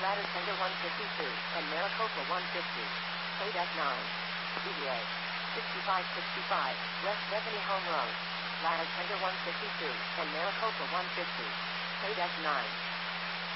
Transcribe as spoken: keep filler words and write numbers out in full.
Ladder tender one fifty-two, and Maricopa one fifty. Paid F nine. D B A. sixty-five sixty-five, West Bethany Home Road. Ladder tender one fifty-two, and Maricopa one fifty. Paid F nine.